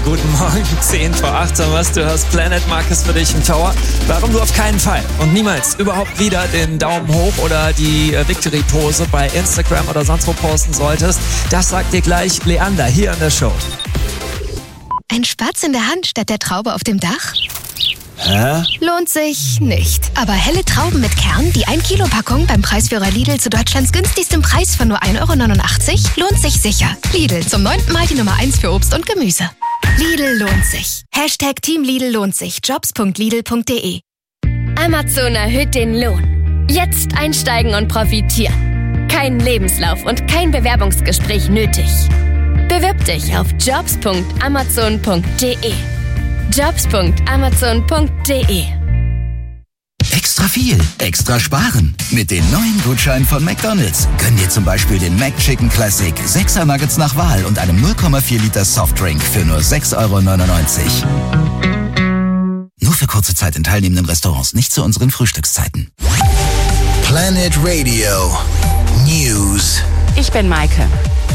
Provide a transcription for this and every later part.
guten Morgen, 10 vor 8 haben wir's. Du hast Planet Marcus für dich im Tower. Warum du auf keinen Fall und niemals überhaupt wieder den Daumen hoch oder die Victory-Pose bei Instagram oder sonst wo posten solltest, das sagt dir gleich Leander hier in der Show. Ein Spatz in der Hand statt der Traube auf dem Dach? Hä? Lohnt sich nicht. Aber helle Trauben mit Kern, die 1 Kilo Packung beim Preisführer Lidl zu Deutschlands günstigstem Preis von nur 1,89 € lohnt sich sicher. Lidl, zum 9. Mal die Nummer 1 für Obst und Gemüse. Lidl lohnt sich. #Team Lidl lohnt sich. Jobs.lidl.de. Amazon erhöht den Lohn. Jetzt einsteigen und profitieren. Kein Lebenslauf und kein Bewerbungsgespräch nötig. Bewirb dich auf jobs.amazon.de. jobs.amazon.de. Extra viel, extra sparen. Mit den neuen Gutscheinen von McDonald's. Gönn dir zum Beispiel den McChicken Classic, 6er Nuggets nach Wahl und einem 0,4 Liter Softdrink für nur 6,99 €. Nur für kurze Zeit in teilnehmenden Restaurants, nicht zu unseren Frühstückszeiten. Planet Radio News. Ich bin Maike.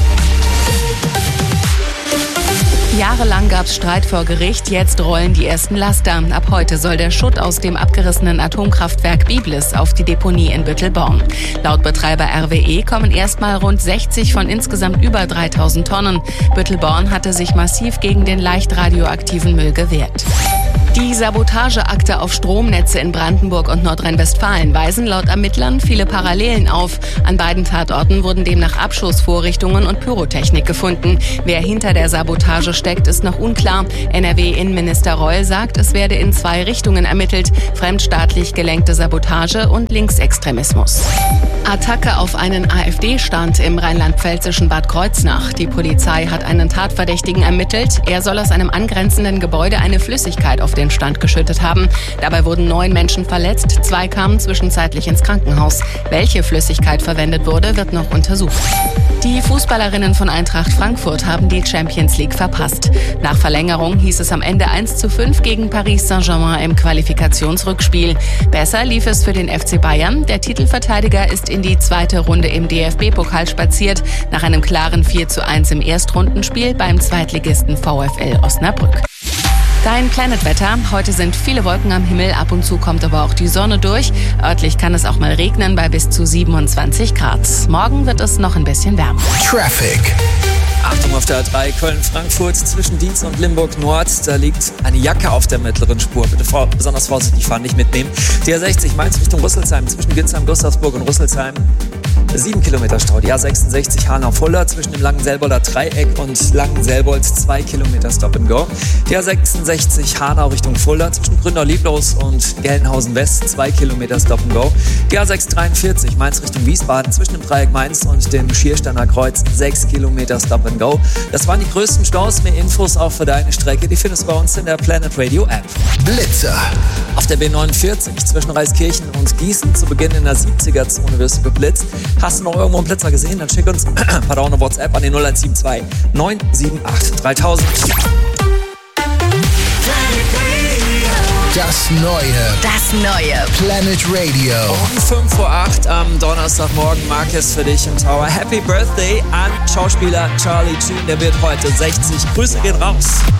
Jahrelang gab es Streit vor Gericht, jetzt rollen die ersten Laster. Ab heute soll der Schutt aus dem abgerissenen Atomkraftwerk Biblis auf die Deponie in Büttelborn. Laut Betreiber RWE kommen erstmal rund 60 von insgesamt über 3000 Tonnen. Büttelborn hatte sich massiv gegen den leicht radioaktiven Müll gewehrt. Die Sabotageakte auf Stromnetze in Brandenburg und Nordrhein-Westfalen weisen laut Ermittlern viele Parallelen auf. An beiden Tatorten wurden demnach Abschussvorrichtungen und Pyrotechnik gefunden. Wer hinter der Sabotage steckt, ist noch unklar. NRW-Innenminister Reul sagt, es werde in 2 Richtungen ermittelt: fremdstaatlich gelenkte Sabotage und Linksextremismus. Attacke auf einen AfD-Stand im rheinland-pfälzischen Bad Kreuznach. Die Polizei hat einen Tatverdächtigen ermittelt. Er soll aus einem angrenzenden Gebäude eine Flüssigkeit auf den Stand geschüttet haben. Dabei wurden 9 Menschen verletzt, 2 kamen zwischenzeitlich ins Krankenhaus. Welche Flüssigkeit verwendet wurde, wird noch untersucht. Die Fußballerinnen von Eintracht Frankfurt haben die Champions League verpasst. Nach Verlängerung hieß es am Ende 1:5 gegen Paris Saint-Germain im Qualifikationsrückspiel. Besser lief es für den FC Bayern. Der Titelverteidiger ist in die 2. Runde im DFB-Pokal spaziert, nach einem klaren 4:1 im Erstrundenspiel beim Zweitligisten VfL Osnabrück. Dein Planet-Wetter. Heute sind viele Wolken am Himmel, ab und zu kommt aber auch die Sonne durch. Örtlich kann es auch mal regnen bei bis zu 27 Grad. Morgen wird es noch ein bisschen wärmer. Traffic. Achtung auf der A3 Köln-Frankfurt zwischen Dienst und Limburg-Nord. Da liegt eine Jacke auf der mittleren Spur. Bitte besonders vorsichtig fahren, nicht mitnehmen. Die A60 Mainz Richtung Rüsselsheim zwischen Ginsheim, Gustavsburg und Rüsselsheim. 7 Kilometer Stau. Die A66 Hanau-Fulda zwischen dem Langenselbolder Dreieck und Langenselbold 2 Kilometer Stop and Go. Die A66 Hanau Richtung Fulda zwischen Gründau-Lieblos und Gelnhausen West 2 Kilometer Stop and Go. Die A643 Mainz Richtung Wiesbaden zwischen dem Dreieck Mainz und dem Schiersteiner Kreuz 6 Kilometer Stop and Go. Das waren die größten Staus. Mehr Infos auch für deine Strecke, die findest du bei uns in der Planet Radio App. Blitzer. Auf der B49 zwischen Reiskirchen und Gießen zu Beginn in der 70er-Zone wirst du geblitzt. Hast du noch irgendwo einen Blitzer gesehen? Dann schick uns eine WhatsApp an die 0172 978 3000. Das neue Planet Radio. Um 5 vor 8 am Donnerstagmorgen Marcus für dich im Tower. Happy Birthday an Schauspieler Charlie Sheen. Der wird heute 60. Grüße gehen raus.